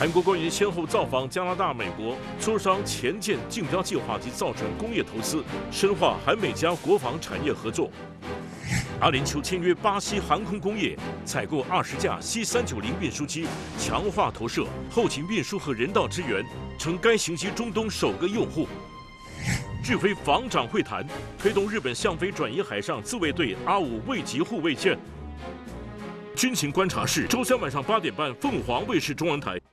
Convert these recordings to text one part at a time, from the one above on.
韩国官员先后造访加拿大、美国，磋商前舰竞标计划及造船工业投资，深化韩美加国防产业合作。阿联酋签约巴西航空工业，采购20架 C390运输机，强化投射、后勤运输和人道支援，成该型机中东首个用户。日菲防长会谈，推动日本向非转移海上自卫队阿5卫级护卫舰。军情观察室，周三晚上8点半，凤凰卫视中文台。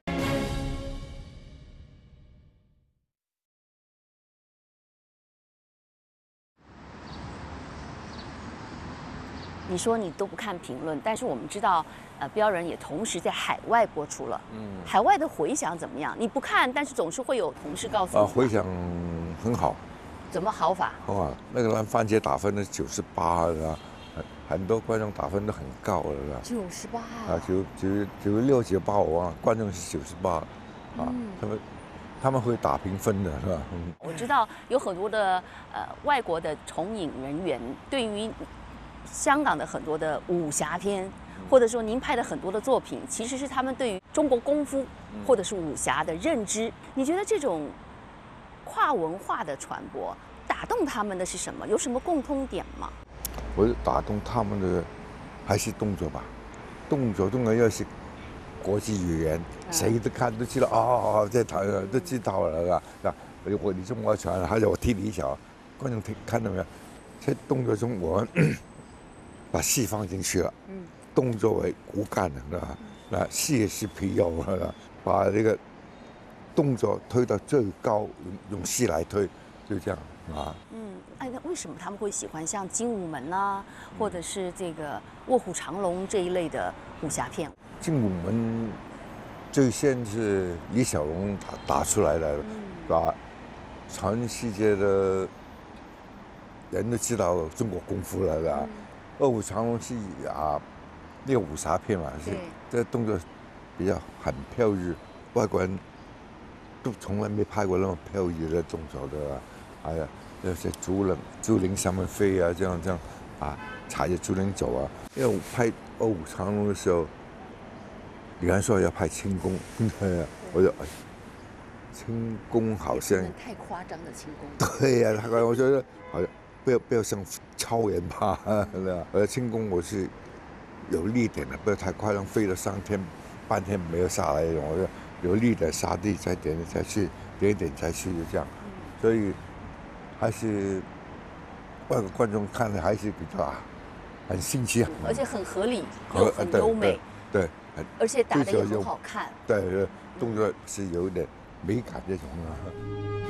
你说你都不看评论，但是我们知道，标人也同时在海外播出了。海外的回响怎么样？你不看，但是总是会有同事告诉你。 回响很好。 怎么好法？ 好啊，那个蓝番茄打分的98了，很多观众打分都很高了。 98 啊，96、98我忘了，观众是98啊。他们会打评分的是吧？ 我知道有很多的外国的重影人员对于香港的很多的武侠片，或者说您拍的很多的作品，其实是他们对于中国功夫或者是武侠的认知。你觉得这种跨文化的传播打动他们的是什么？有什么共通点吗？ 我打动他们的还是动作吧，动作要是国际语言，谁都看都知道哦，在台上都知道了啊。你中国传，还有我踢你一脚，观众看到没有？在动作中我们把戏放进去了，动作为骨干的，那戏也是皮肉了，把这个动作推到最高，用戏来推，就这样啊。 那为什么他们会喜欢像《精武门》啊，或者是这个《卧虎藏龙》这一类的武侠片？《 精武门》最先是李小龙打出来的，把全世界的人都知道中国功夫了的。卧虎藏龙是那个武侠片嘛，是这动作比较很飘逸，外国人都从来没拍过那么飘逸的动作的。那些竹林上面飞啊，这样啊，踩着竹林走啊。因为我拍《卧虎藏龙》的时候，李安说要拍轻功，我就轻功好像太夸张的轻功。 对呀，我觉得好像不要像超人吧，轻功我是有力点的，不要太夸张，飞了3天半天没有下来那种，我就有力点下地再点再去，点一点再去，就这样。所以还是外国观众看的还是比较很新奇， 而且很合理，又很优美， 对， 而且打得也很好看， 对，动作是有点美感这种。